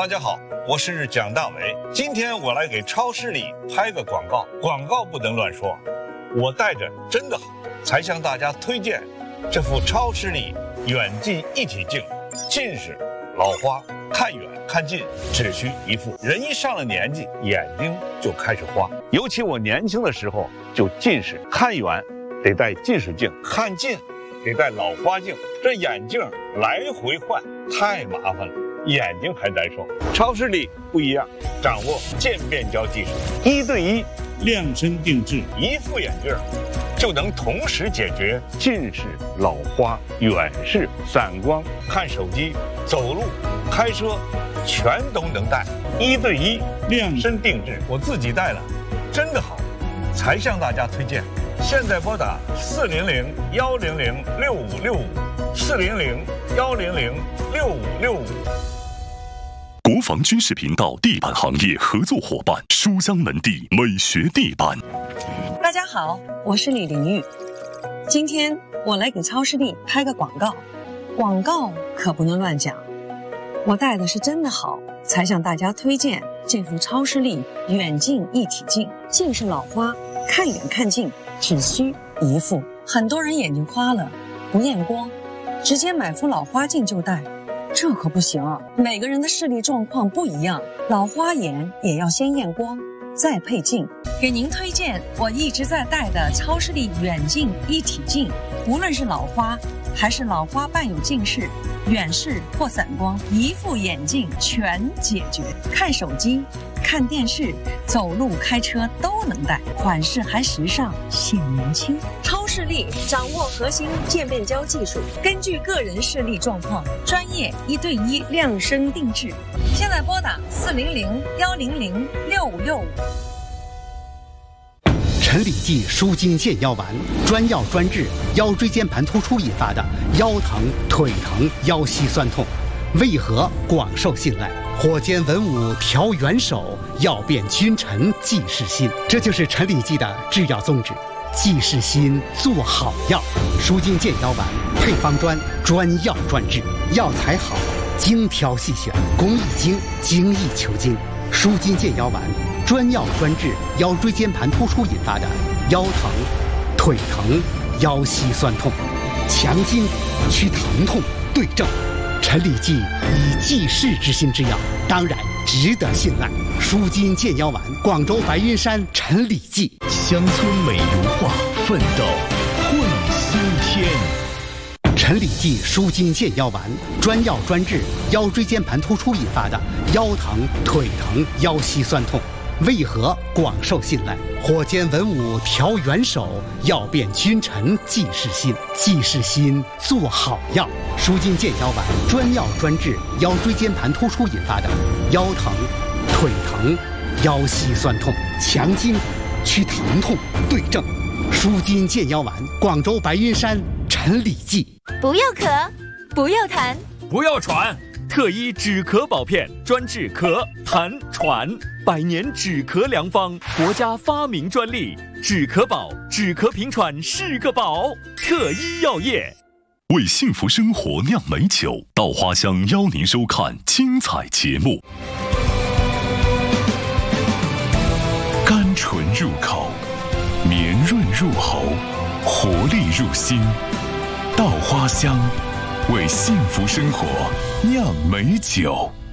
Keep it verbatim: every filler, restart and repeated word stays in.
大家好，我是蒋大为。今天我来给超市里拍个广告，广告不能乱说。我带着真的好，才向大家推荐这副超视力远近一体镜。近视、老花，看远看近只需一副。人一上了年纪，眼睛就开始花。尤其我年轻的时候就近视，看远得戴近视镜，看近得戴老花镜，这眼镜来回换太麻烦了，眼睛还难受。超视力不一样，掌握渐变焦技术，一对一量身定制， 一副眼镜就能同时解决近视、老花、远视、散光、看手机、走路、开车，全都能戴，一对一量身定制。我自己戴了，真的好，才向大家推荐。现在拨打四零零幺零零六五六五，四零零幺零零六五六五。 国防军事频道地板行业合作伙伴书香门第美学地板。 大家好，我是李玲玉。今天我来给超视力拍个广告，广告可不能乱讲。我戴的是真的好，才向大家推荐这副超视力远近一体镜。近视老花，看远看近只需一副。很多人眼睛花了，不验光，直接买副老花镜就戴。这可不行啊！每个人的视力状况不一样，老花眼也要先验光，再配镜。给您推荐我一直在戴的超视力远近一体镜，无论是老花还是老花伴有近视、远视或散光，一副眼镜全解决。看手机、看电视、走路、开车都能戴，款式还时尚，显年轻。超视力掌握核心渐变焦技术，根据个人视力状况，专业一对一量身定制。现在拨打四零零幺零零六五六五。 陈李济舒筋健腰丸，专药专治腰椎间盘突出引发的腰疼、腿疼、腰膝酸痛，为何广受信赖？火箭文武调元首，药变君臣济世心。这就是陈李济的制药宗旨，济世心，做好药。舒筋健腰丸配方专，专药专治，药材好，精挑细选，工艺精，精益求精。舒筋健腰丸专药专治腰椎间盘突出引发的腰疼、腿疼、腰膝酸痛，强筋祛疼痛，对症。陈李济以济世之心之药，当然值得信赖。舒筋健腰丸，广州白云山陈李济。 乡村美如画，奋斗会新天。 陈李济舒筋健腰丸，专药专治腰椎间盘突出引发的腰疼、腿疼、腰膝酸痛，为何广受信赖？火箭文武调元首，药变君臣济世心。济世心，做好药。舒筋健腰丸专药专治腰椎间盘突出引发的腰疼、腿疼、腰膝酸痛，强筋祛疼痛，对症。舒筋健腰丸，广州白云山陈李济。 不要咳，不要痰， 不要喘，特医止咳保片专治咳、痰、喘，百年止咳良方，国家发明专利，止咳宝，止咳平喘是个宝。特医药业为幸福生活酿美酒，稻花香邀您收看精彩节目。甘醇入口，绵润入喉，活力入心。稻花香，为幸福生活酿美酒。